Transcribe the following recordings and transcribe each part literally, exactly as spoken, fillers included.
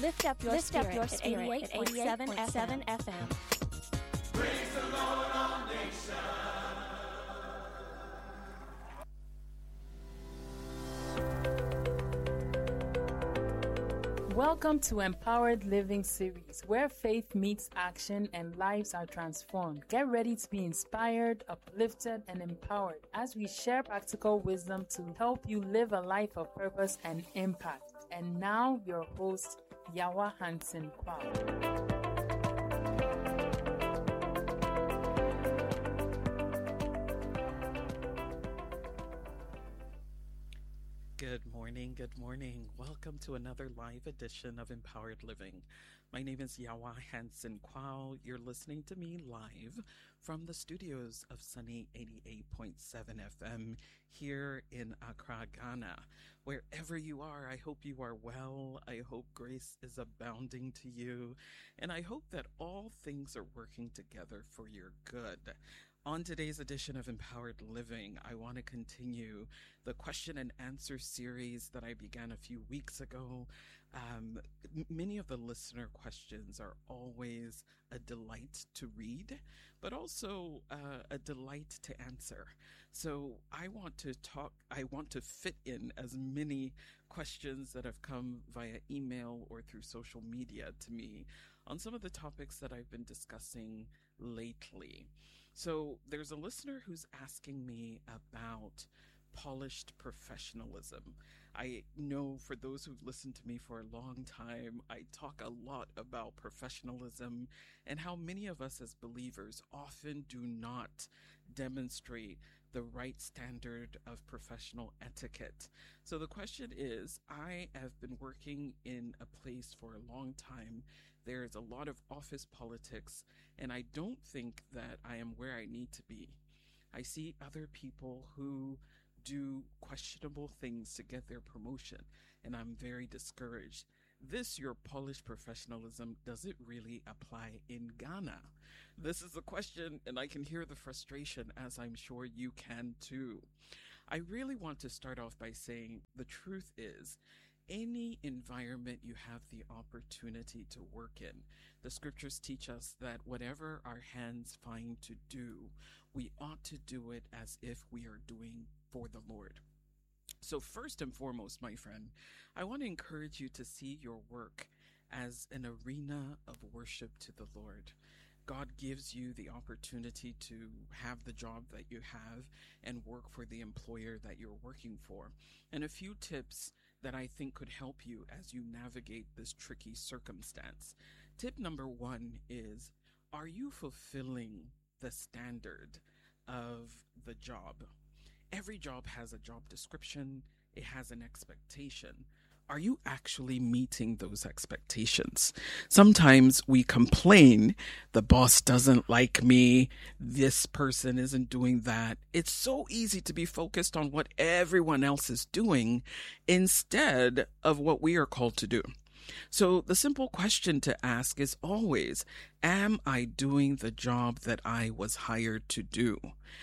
Lift up your Lift spirit, up your at spirit eighty-eight point seven F M. Praise the Lord, all nations. Welcome to Empowered Living Series, where faith meets action and lives are transformed. Get ready to be inspired, uplifted, and empowered as we share practical wisdom to help you live a life of purpose and impact. And now, your host, Yawa Hansen Kwao. Good morning, good morning. Welcome to another live edition of Empowered Living. My name is Yawa Hansen Kwao. You're listening to me live from the studios of Sunny eighty-eight point seven F M here in Accra, Ghana. Wherever you are, I hope you are well. I hope grace is abounding to you. And I hope that all things are working together for your good. On today's edition of Empowered Living, I want to continue the question and answer series that I began a few weeks ago. Um, m- many of the listener questions are always a delight to read, but also uh, a delight to answer. So I want to talk, I want to fit in as many questions that have come via email or through social media to me on some of the topics that I've been discussing lately. So there's a listener who's asking me about polished professionalism. I know for those who've listened to me for a long time, I talk a lot about professionalism and how many of us as believers often do not demonstrate the right standard of professional etiquette. So the question is, I have been working in a place for a long time. There's a lot of office politics, and I don't think that I am where I need to be. I see other people who do questionable things to get their promotion, and I'm very discouraged. This, your polished professionalism, does it really apply in Ghana? This is the question, and I can hear the frustration, as I'm sure you can too. I really want to start off by saying the truth is, any environment you have the opportunity to work in, the scriptures teach us that whatever our hands find to do, we ought to do it as if we are doing for the Lord. So first and foremost, my friend, I want to encourage you to see your work as an arena of worship to the Lord. God gives you the opportunity to have the job that you have and work for the employer that you're working for. And a few tips that I think could help you as you navigate this tricky circumstance. Tip number one is, are you fulfilling the standard of the job? Every job has a job description. It has an expectation. Are you actually meeting those expectations? Sometimes we complain, the boss doesn't like me, this person isn't doing that. It's so easy to be focused on what everyone else is doing instead of what we are called to do. So the simple question to ask is always, am I doing the job that I was hired to do?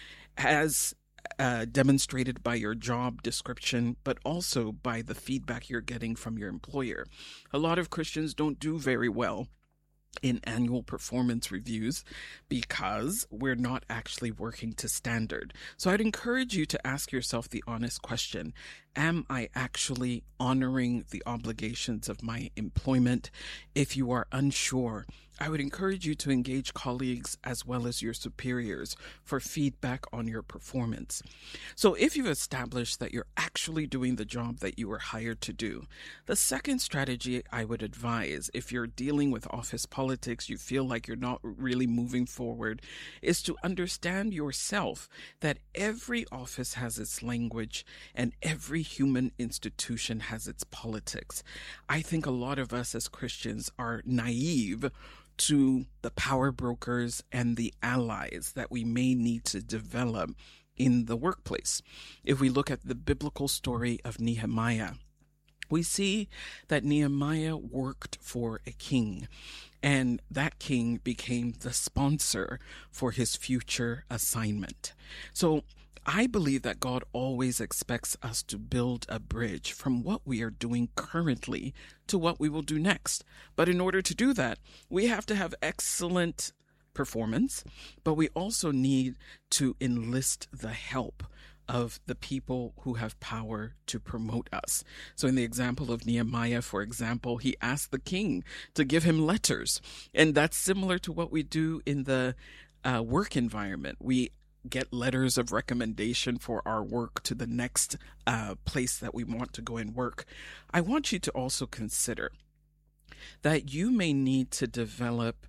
As Uh, demonstrated by your job description, but also by the feedback you're getting from your employer. A lot of Christians don't do very well in annual performance reviews because we're not actually working to standard. So I'd encourage you to ask yourself the honest question, am I actually honoring the obligations of my employment? If you are unsure, I would encourage you to engage colleagues as well as your superiors for feedback on your performance. So if you've established that you're actually doing the job that you were hired to do, the second strategy I would advise, if you're dealing with office politics, you feel like you're not really moving forward, is to understand yourself that every office has its language and every human institution has its politics. I think a lot of us as Christians are naive to the power brokers and the allies that we may need to develop in the workplace. If we look at the biblical story of Nehemiah, we see that Nehemiah worked for a king, and that king became the sponsor for his future assignment. So I believe that God always expects us to build a bridge from what we are doing currently to what we will do next. But in order to do that, we have to have excellent performance, but we also need to enlist the help of the people who have power to promote us. So in the example of Nehemiah, for example, he asked the king to give him letters. And that's similar to what we do in the uh, work environment. We get letters of recommendation for our work to the next uh, place that we want to go and work. I want you to also consider that you may need to develop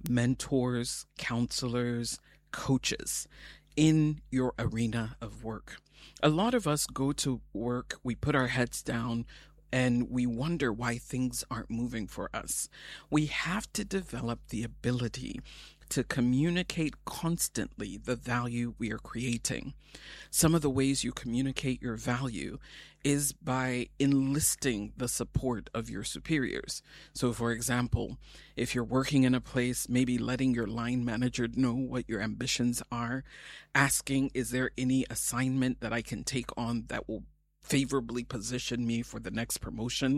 mentors, counselors, coaches in your arena of work. A lot of us go to work, we put our heads down, and we wonder why things aren't moving for us. We have to develop the ability to communicate constantly the value we are creating. Some of the ways you communicate your value is by enlisting the support of your superiors. So, for example, if you're working in a place, maybe letting your line manager know what your ambitions are, asking, is there any assignment that I can take on that will favorably position me for the next promotion?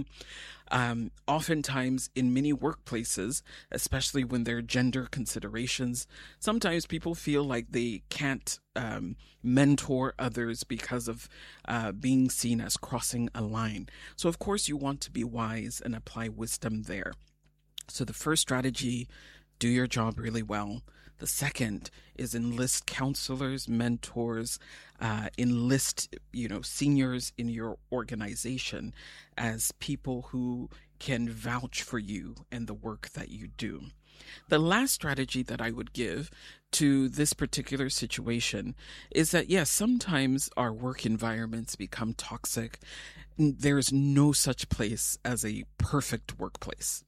Um, oftentimes in many workplaces, especially when there are gender considerations, sometimes people feel like they can't um, mentor others because of uh, being seen as crossing a line. So of course you want to be wise and apply wisdom there. So the first strategy, do your job really well. The second is enlist counselors, mentors, uh, enlist, you know, seniors in your organization as people who can vouch for you and the work that you do. The last strategy that I would give to this particular situation is that, yes, sometimes our work environments become toxic. There's no such place as a perfect workplace.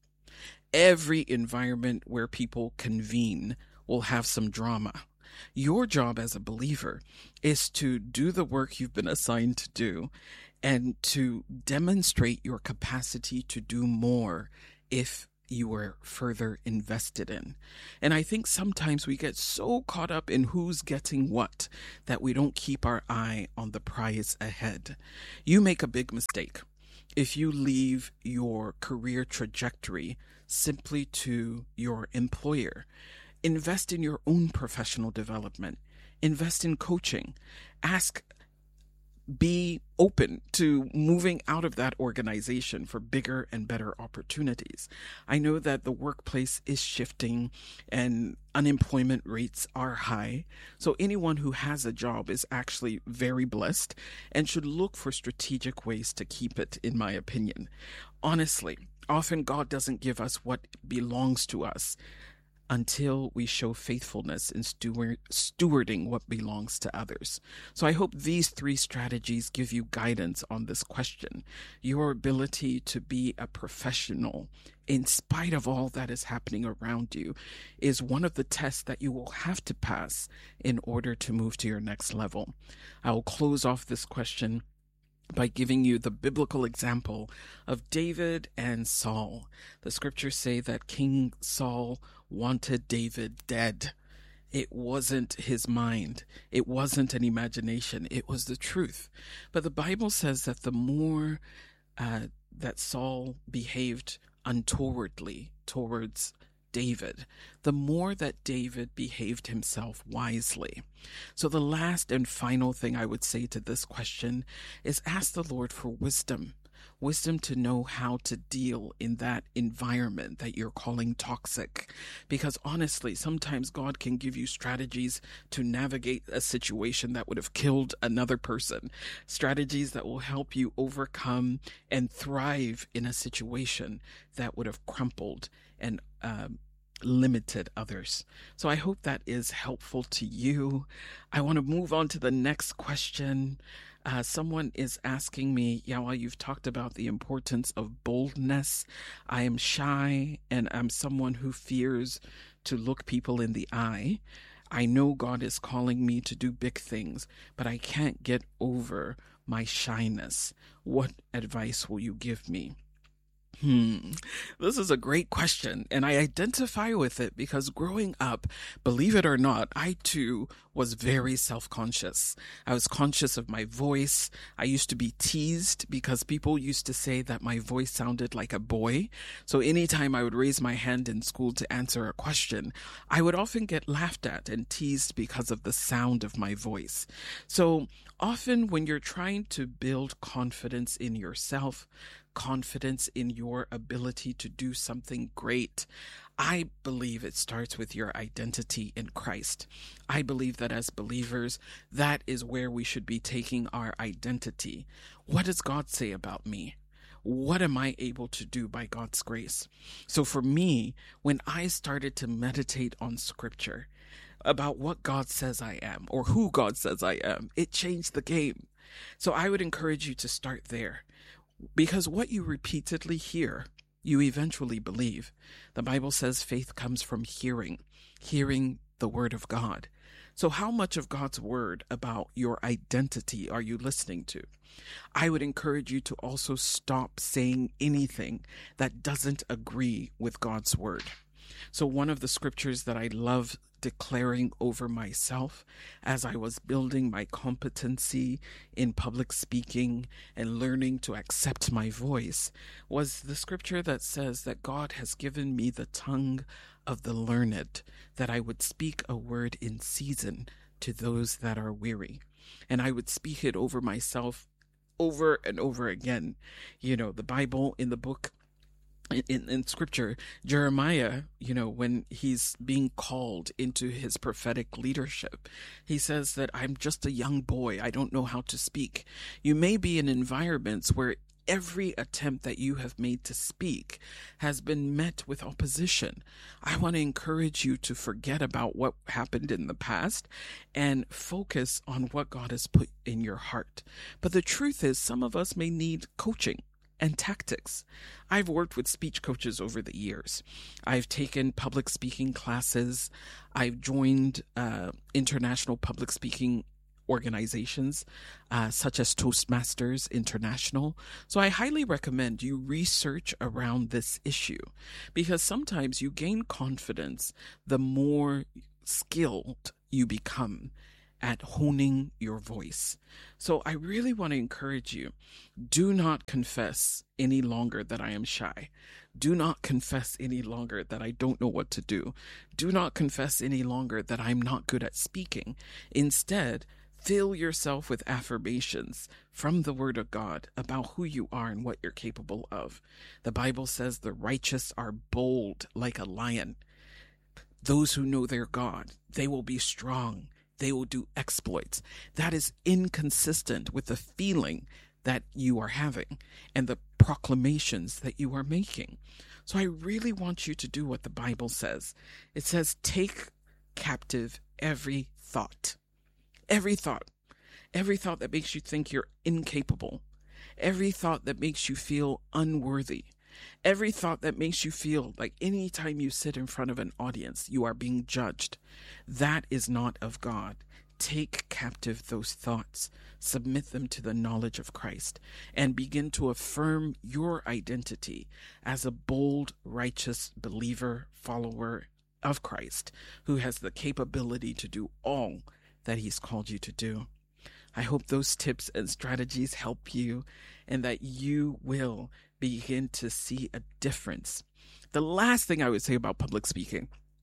Every environment where people convene will have some drama. Your job as a believer is to do the work you've been assigned to do and to demonstrate your capacity to do more if you were further invested in. And I think sometimes we get so caught up in who's getting what that we don't keep our eye on the prize ahead. You make a big mistake if you leave your career trajectory simply to your employer. Invest in your own professional development. Invest in coaching. Ask, be open to moving out of that organization for bigger and better opportunities. I know that the workplace is shifting and unemployment rates are high. So anyone who has a job is actually very blessed and should look for strategic ways to keep it, in my opinion. Honestly, often God doesn't give us what belongs to us until we show faithfulness in steward, stewarding what belongs to others. So I hope these three strategies give you guidance on this question. Your ability to be a professional in spite of all that is happening around you is one of the tests that you will have to pass in order to move to your next level. I will close off this question by giving you the biblical example of David and Saul. The scriptures say that King Saul wanted David dead. It wasn't his mind. It wasn't an imagination. It was the truth. But the Bible says that the more uh, that Saul behaved untowardly towards David, the more that David behaved himself wisely. So the last and final thing I would say to this question is ask the Lord for wisdom. Wisdom to know how to deal in that environment that you're calling toxic. Because honestly, sometimes God can give you strategies to navigate a situation that would have killed another person. Strategies that will help you overcome and thrive in a situation that would have crumpled and um, limited others. So I hope that is helpful to you. I want to move on to the next question. Uh, someone is asking me, Yawa, you've talked about the importance of boldness. I am shy and I'm someone who fears to look people in the eye. I know God is calling me to do big things, but I can't get over my shyness. What advice will you give me? Hmm, this is a great question, and I identify with it because growing up, believe it or not, I too was very self-conscious. I was conscious of my voice. I used to be teased because people used to say that my voice sounded like a boy. So anytime I would raise my hand in school to answer a question, I would often get laughed at and teased because of the sound of my voice. So often when you're trying to build confidence in yourself, confidence in your ability to do something great, I believe it starts with your identity in Christ. I believe that as believers, that is where we should be taking our identity. What does God say about me? What am I able to do by God's grace? So for me, when I started to meditate on Scripture about what God says I am or who God says I am, it changed the game. So I would encourage you to start there. Because what you repeatedly hear, you eventually believe. The Bible says faith comes from hearing, hearing the word of God. So how much of God's word about your identity are you listening to? I would encourage you to also stop saying anything that doesn't agree with God's word. So one of the scriptures that I love declaring over myself as I was building my competency in public speaking and learning to accept my voice was the scripture that says that God has given me the tongue of the learned, that I would speak a word in season to those that are weary. And I would speak it over myself over and over again. You know, the Bible in the book In, in scripture, Jeremiah, you know, when he's being called into his prophetic leadership, he says that I'm just a young boy. I don't know how to speak. You may be in environments where every attempt that you have made to speak has been met with opposition. I want to encourage you to forget about what happened in the past and focus on what God has put in your heart. But the truth is, some of us may need coaching and tactics. I've worked with speech coaches over the years. I've taken public speaking classes. I've joined uh, international public speaking organizations uh, such as Toastmasters International. So I highly recommend you research around this issue, because sometimes you gain confidence the more skilled you become at honing your voice. So I really want to encourage you, do not confess any longer that I am shy. Do not confess any longer that I don't know what to do. Do not confess any longer that I'm not good at speaking. Instead, fill yourself with affirmations from the Word of God about who you are and what you're capable of. The Bible says the righteous are bold like a lion. Those who know their God, they will be strong. They will do exploits. That is inconsistent with the feeling that you are having and the proclamations that you are making. So I really want you to do what the Bible says. It says, take captive every thought. Every thought. Every thought that makes you think you're incapable. Every thought that makes you feel unworthy. Every thought that makes you feel like any time you sit in front of an audience, you are being judged. That is not of God. Take captive those thoughts, submit them to the knowledge of Christ, and begin to affirm your identity as a bold, righteous believer, follower of Christ, who has the capability to do all that He's called you to do. I hope those tips and strategies help you and that you will begin to see a difference. The last thing I would say about public speaking,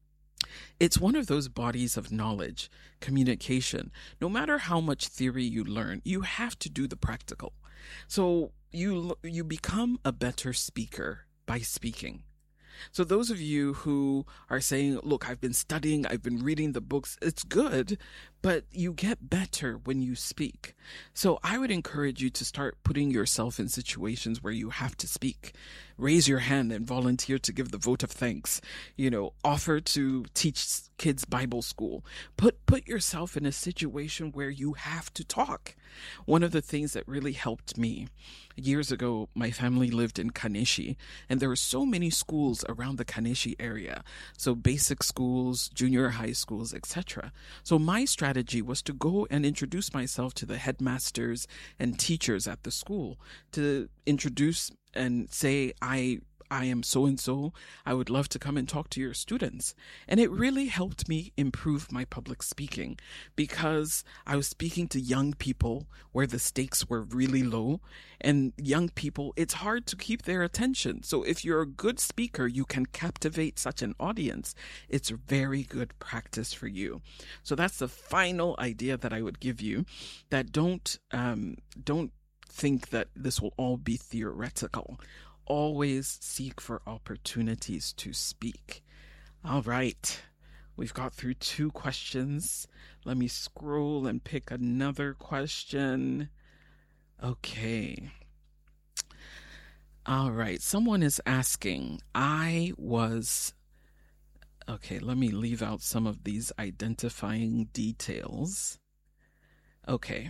it's one of those bodies of knowledge, communication. No matter how much theory you learn, you have to do the practical. So you you become a better speaker by speaking. So those of you who are saying, look, I've been studying, I've been reading the books, it's good, but you get better when you speak. So I would encourage you to start putting yourself in situations where you have to speak. Raise your hand and volunteer to give the vote of thanks. You know, offer to teach kids Bible school. Put put yourself in a situation where you have to talk. One of the things that really helped me, years ago, my family lived in Kaneshie, and there were so many schools around the Kaneshie area. So basic schools, junior high schools, et cetera. So my strategy was to go and introduce myself to the headmasters and teachers at the school, to introduce and say I I am so-and-so. I would love to come and talk to your students. And it really helped me improve my public speaking because I was speaking to young people where the stakes were really low. And young people, it's hard to keep their attention. So if you're a good speaker, you can captivate such an audience. It's very good practice for you. So that's the final idea that I would give you, that don't, um, don't think that this will all be theoretical. Always seek for opportunities to speak. All right. We've got through two questions. Let me scroll and pick another question. Okay. All right. Someone is asking, I was... Okay, let me leave out some of these identifying details. Okay.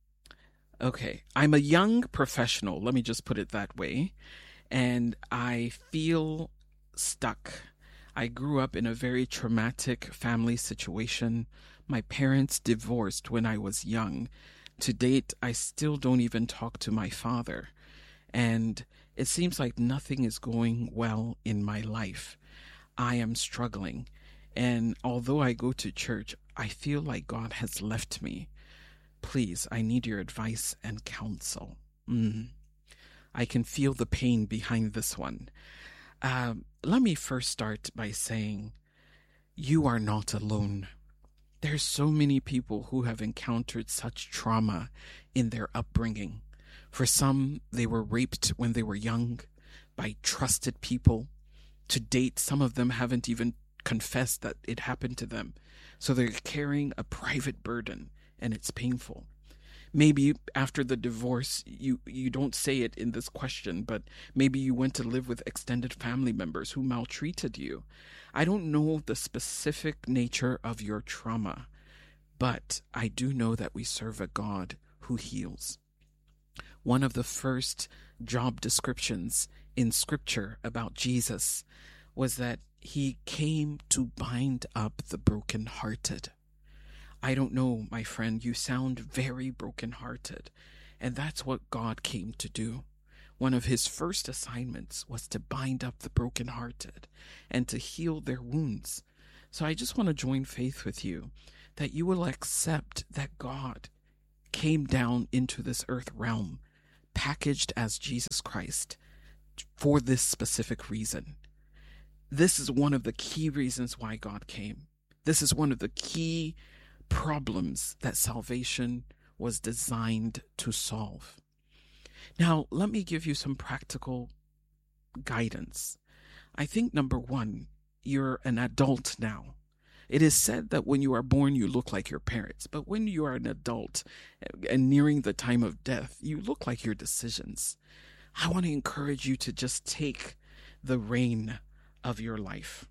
Okay. I'm a young professional. Let me just put it that way. And I feel stuck. I grew up in a very traumatic family situation. My parents divorced when I was young. To date, I still don't even talk to my father. And it seems like nothing is going well in my life. I am struggling. And although I go to church, I feel like God has left me. Please, I need your advice and counsel. Mm. I can feel the pain behind this one. Uh, let me first start by saying, you are not alone. There's so many people who have encountered such trauma in their upbringing. For some, they were raped when they were young by trusted people. To date, some of them haven't even confessed that it happened to them. So they're carrying a private burden, and it's painful. Maybe after the divorce, you, you don't say it in this question, but maybe you went to live with extended family members who maltreated you. I don't know the specific nature of your trauma, but I do know that we serve a God who heals. One of the first job descriptions in Scripture about Jesus was that he came to bind up the brokenhearted. I don't know, my friend, you sound very brokenhearted, and that's what God came to do. One of his first assignments was to bind up the brokenhearted and to heal their wounds. So I just want to join faith with you that you will accept that God came down into this earth realm, packaged as Jesus Christ, for this specific reason. This is one of the key reasons why God came. This is one of the key problems that salvation was designed to solve. Now, let me give you some practical guidance. I think, number one, you're an adult now. It is said that when you are born, you look like your parents. But when you are an adult and nearing the time of death, you look like your decisions. I want to encourage you to just take the reign of your life.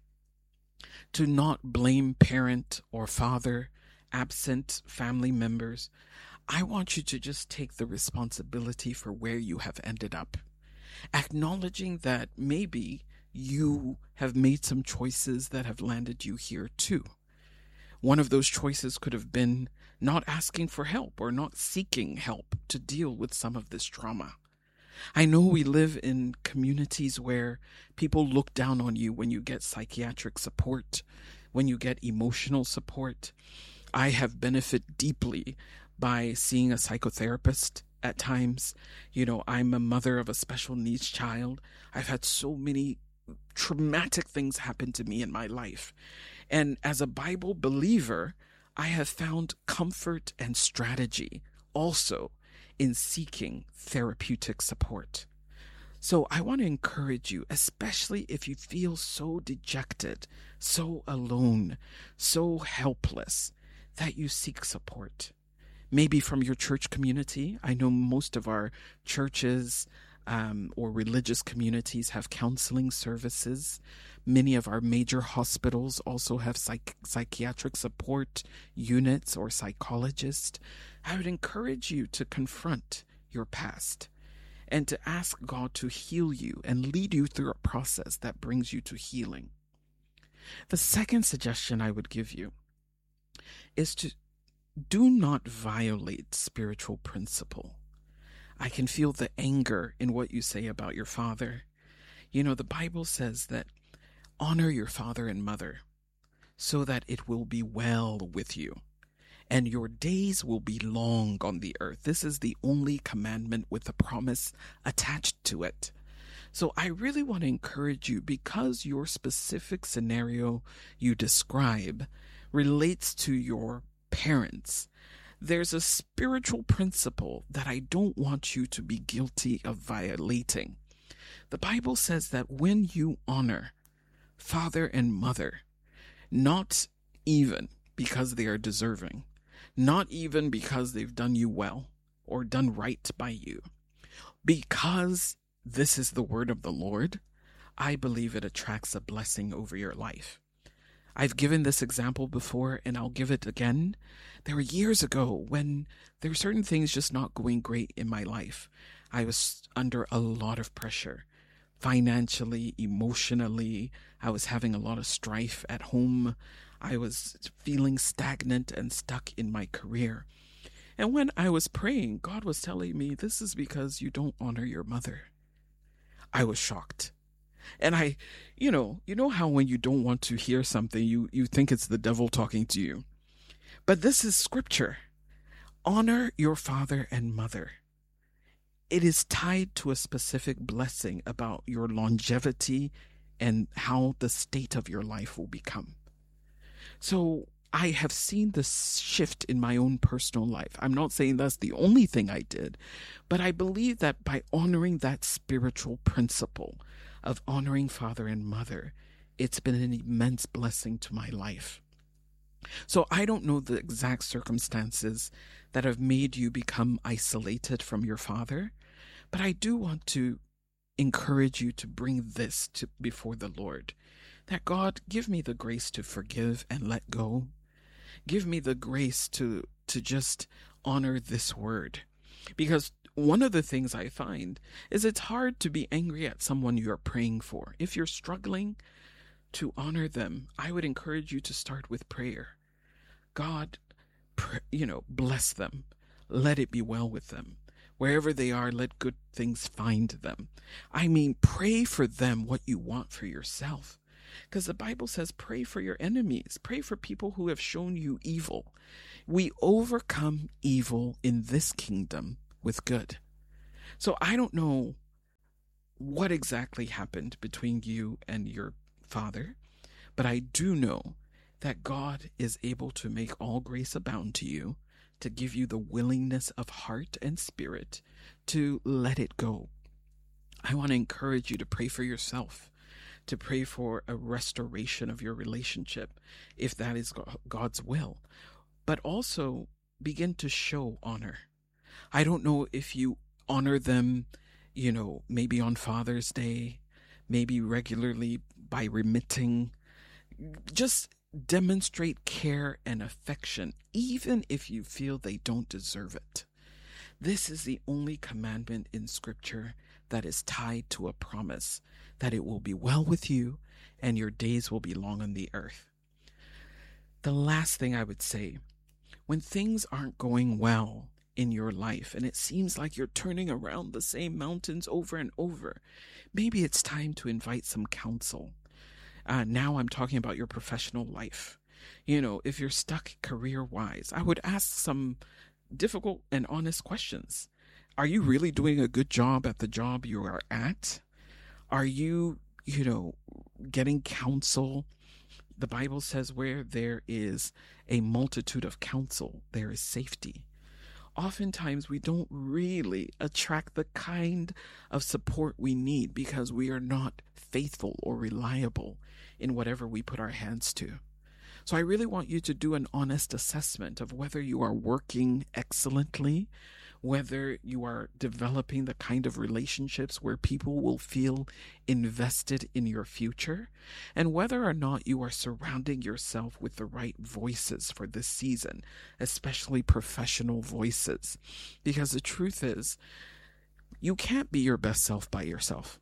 To not blame parent or father, absent family members. I want you to just take the responsibility for where you have ended up. Acknowledging that maybe you have made some choices that have landed you here too. One of those choices could have been not asking for help or not seeking help to deal with some of this trauma. I know we live in communities where people look down on you when you get psychiatric support, when you get emotional support. I have benefited deeply by seeing a psychotherapist at times. You know, I'm a mother of a special needs child. I've had so many traumatic things happen to me in my life. And as a Bible believer, I have found comfort and strategy also in seeking therapeutic support. So I want to encourage you, especially if you feel so dejected, so alone, so helpless, that you seek support. Maybe from your church community. I know most of our churches um, or religious communities have counseling services. Many of our major hospitals also have psych- psychiatric support units or psychologists. I would encourage you to confront your past and to ask God to heal you and lead you through a process that brings you to healing. The second suggestion I would give you is to do not violate spiritual principle. I can feel the anger in what you say about your father. You know, the Bible says that honor your father and mother so that it will be well with you, and your days will be long on the earth. This is the only commandment with a promise attached to it. So I really want to encourage you, because your specific scenario you describe relates to your parents. There's a spiritual principle that I don't want you to be guilty of violating. The Bible says that when you honor father and mother, not even because they are deserving, not even because they've done you well or done right by you, because this is the word of the Lord, I believe it attracts a blessing over your life. I've given this example before, and I'll give it again. There were years ago when there were certain things just not going great in my life. I was under a lot of pressure, financially, emotionally. I was having a lot of strife at home. I was feeling stagnant and stuck in my career. And when I was praying, God was telling me, this is because you don't honor your mother. I was shocked. And I, you know, you know how when you don't want to hear something, you, you think it's the devil talking to you. But this is scripture. Honor your father and mother. It is tied to a specific blessing about your longevity and how the state of your life will become. So I have seen this shift in my own personal life. I'm not saying that's the only thing I did, but I believe that by honoring that spiritual principle of honoring father and mother, it's been an immense blessing to my life. So I don't know the exact circumstances that have made you become isolated from your father, but I do want to encourage you to bring this to before the Lord. That God, give me the grace to forgive and let go. Give me the grace to to just honor this word. Because one of the things I find is it's hard to be angry at someone you're praying for. If you're struggling to honor them, I would encourage you to start with prayer. God, pr- you know, bless them. Let it be well with them. Wherever they are, let good things find them. I mean, pray for them what you want for yourself. Because the Bible says, pray for your enemies. Pray for people who have shown you evil. We overcome evil in this kingdom with good. So I don't know what exactly happened between you and your father, but I do know that God is able to make all grace abound to you, to give you the willingness of heart and spirit to let it go. I want to encourage you to pray for yourself, to pray for a restoration of your relationship, if that is God's will, but also begin to show honor. I don't know if you honor them, you know, maybe on Father's Day, maybe regularly by remitting. Just demonstrate care and affection, even if you feel they don't deserve it. This is the only commandment in Scripture that is tied to a promise that it will be well with you and your days will be long on the earth. The last thing I would say, when things aren't going well in your life and it seems like you're turning around the same mountains over and over, maybe it's time to invite some counsel. Uh, now I'm talking about your professional life. You know, if you're stuck career-wise, I would ask some difficult and honest questions. Are you really doing a good job at the job you are at? Are you, you know, getting counsel? The Bible says where there is a multitude of counsel, there is safety. Oftentimes we don't really attract the kind of support we need because we are not faithful or reliable in whatever we put our hands to. So I really want you to do an honest assessment of whether you are working excellently, whether you are developing the kind of relationships where people will feel invested in your future, and whether or not you are surrounding yourself with the right voices for this season, especially professional voices. Because the truth is, you can't be your best self by yourself.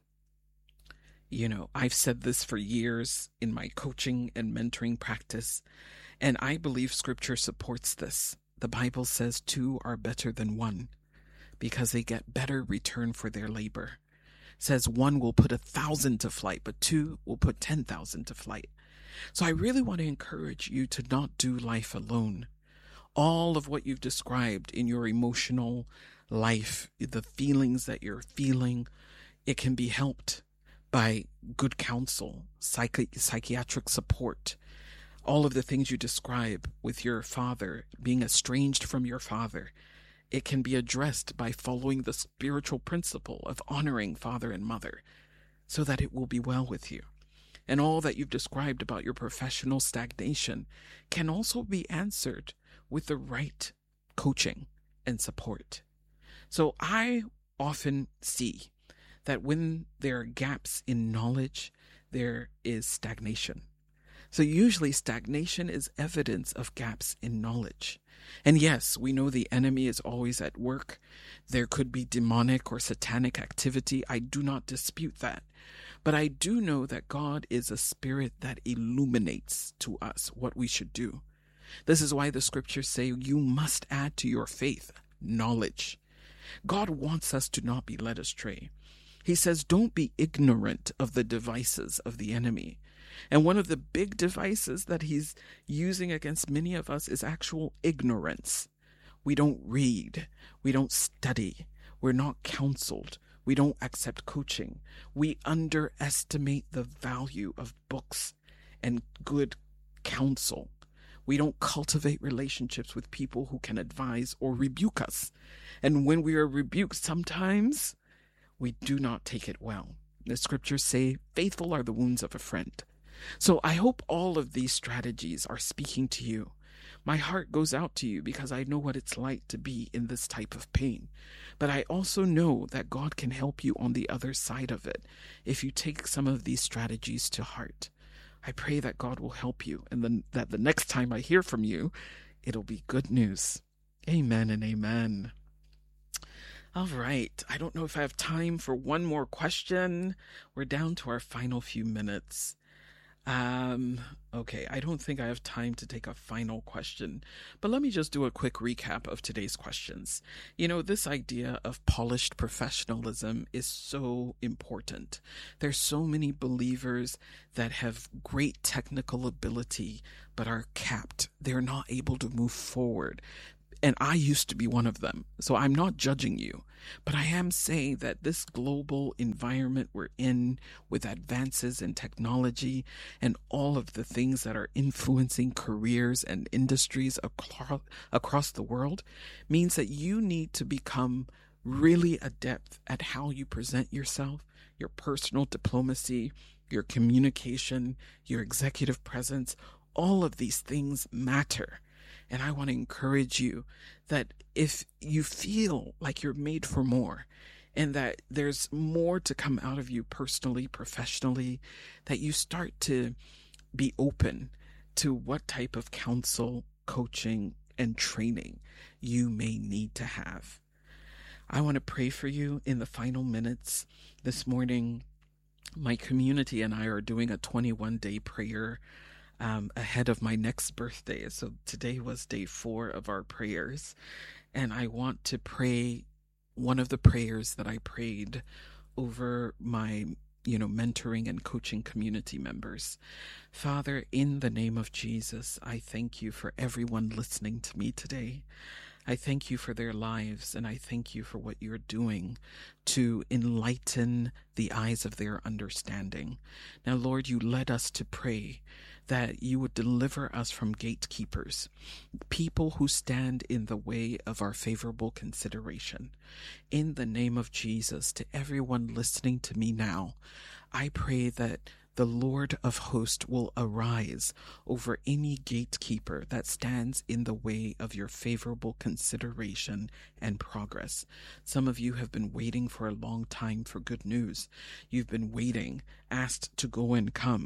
You know, I've said this for years in my coaching and mentoring practice, and I believe Scripture supports this. The Bible says two are better than one because they get better return for their labor. says one will put a thousand to flight, but two will put ten thousand to flight. So I really want to encourage you to not do life alone. All of what you've described in your emotional life, the feelings that you're feeling, it can be helped by good counsel, psychi- psychiatric support. All of the things you describe with your father, being estranged from your father, it can be addressed by following the spiritual principle of honoring father and mother so that it will be well with you. And all that you've described about your professional stagnation can also be answered with the right coaching and support. So I often see that when there are gaps in knowledge, there is stagnation. So usually stagnation is evidence of gaps in knowledge. And yes, we know the enemy is always at work. There could be demonic or satanic activity. I do not dispute that. But I do know that God is a spirit that illuminates to us what we should do. This is why the scriptures say you must add to your faith knowledge. God wants us to not be led astray. He says, don't be ignorant of the devices of the enemy. And one of the big devices that he's using against many of us is actual ignorance. We don't read. We don't study. We're not counseled. We don't accept coaching. We underestimate the value of books and good counsel. We don't cultivate relationships with people who can advise or rebuke us. And when we are rebuked, sometimes we do not take it well. The scriptures say, faithful are the wounds of a friend. So I hope all of these strategies are speaking to you. My heart goes out to you because I know what it's like to be in this type of pain. But I also know that God can help you on the other side of it if you take some of these strategies to heart. I pray that God will help you and then that the next time I hear from you, it'll be good news. Amen and amen. All right. I don't know if I have time for one more question. We're down to our final few minutes. Um, okay, I don't think I have time to take a final question, but let me just do a quick recap of today's questions. You know, this idea of polished professionalism is so important. There's so many believers that have great technical ability, but are capped. They're not able to move forward. And I used to be one of them. So I'm not judging you, but I am saying that this global environment we're in with advances in technology and all of the things that are influencing careers and industries across, across the world means that you need to become really adept at how you present yourself, your personal diplomacy, your communication, your executive presence. All of these things matter. And I want to encourage you that if you feel like you're made for more and that there's more to come out of you personally, professionally, that you start to be open to what type of counsel, coaching, and training you may need to have. I want to pray for you in the final minutes this morning. My community and I are doing a twenty-one day prayer Um, ahead of my next birthday. So today was day four of our prayers. And I want to pray one of the prayers that I prayed over my, you know, mentoring and coaching community members. Father, in the name of Jesus, I thank you for everyone listening to me today. I thank you for their lives, and I thank you for what you're doing to enlighten the eyes of their understanding. Now, Lord, you led us to pray that you would deliver us from gatekeepers, people who stand in the way of our favorable consideration. In the name of Jesus, to everyone listening to me now, I pray that the Lord of hosts will arise over any gatekeeper that stands in the way of your favorable consideration and progress. Some of you have been waiting for a long time for good news. You've been waiting, asked to go and come,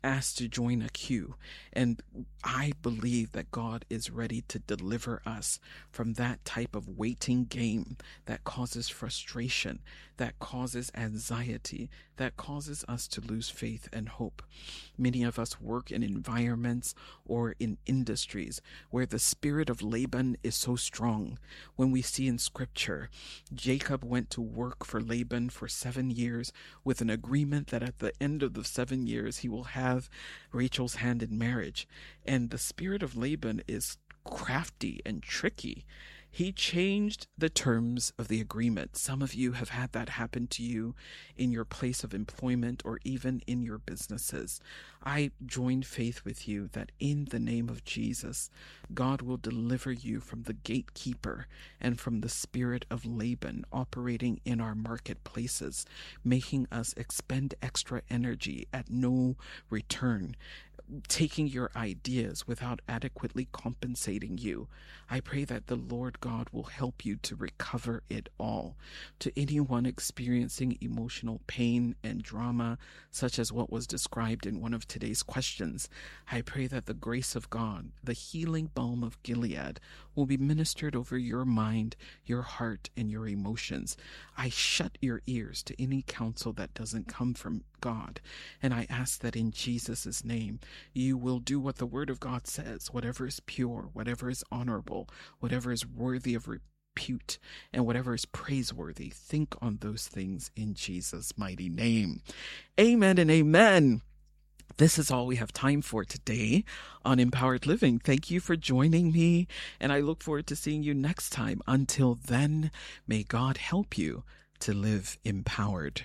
asked to join a queue. And I believe that God is ready to deliver us from that type of waiting game that causes frustration, that causes anxiety, that causes us to lose faith and hope. Many of us work in environments or in industries where the spirit of Laban is so strong. When we see in scripture, Jacob went to work for Laban for seven years with an agreement that at the end of the seven years he will have Rachel's hand in marriage. And the spirit of Laban is crafty and tricky. He changed the terms of the agreement. Some of you have had that happen to you in your place of employment or even in your businesses. I join faith with you that in the name of Jesus, God will deliver you from the gatekeeper and from the spirit of Laban operating in our marketplaces, making us expend extra energy at no return, taking your ideas without adequately compensating you. I pray that the Lord God will help you to recover it all. To anyone experiencing emotional pain and drama, such as what was described in one of today's questions, I pray that the grace of God, the healing balm of Gilead, will be ministered over your mind, your heart, and your emotions. I shut your ears to any counsel that doesn't come from God, and I ask that in Jesus' name, you will do what the Word of God says, whatever is pure, whatever is honorable, whatever is worthy of repute, and whatever is praiseworthy. Think on those things in Jesus' mighty name. Amen and amen. This is all we have time for today on Empowered Living. Thank you for joining me, and I look forward to seeing you next time. Until then, may God help you to live empowered.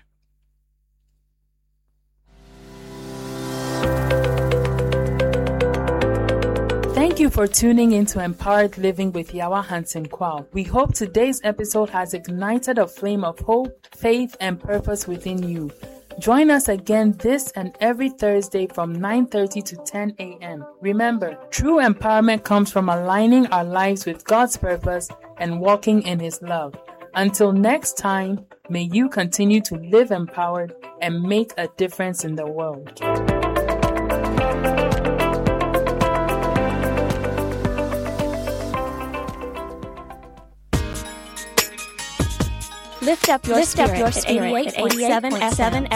Thank you for tuning into Empowered Living with Yawa Hansen Kwao. We hope today's episode has ignited a flame of hope, faith, and purpose within you. Join us again this and every Thursday from nine thirty to ten a.m. Remember, true empowerment comes from aligning our lives with God's purpose and walking in His love. Until next time, may you continue to live empowered and make a difference in the world. Lift up your Lift spirit up your at spirit eighty-eight point seven F M.